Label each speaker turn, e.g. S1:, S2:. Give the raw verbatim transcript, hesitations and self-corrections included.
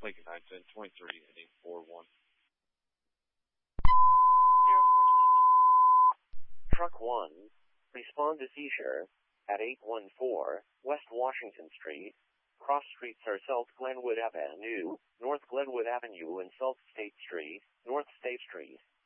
S1: Lincoln nine ten twenty-three, heading four one.
S2: zero four twenty-seven.
S3: Truck one, respond to seizure at eight one four West Washington Street. Cross streets are South Glenwood Avenue, North Glenwood Avenue and South State Street, North State Street.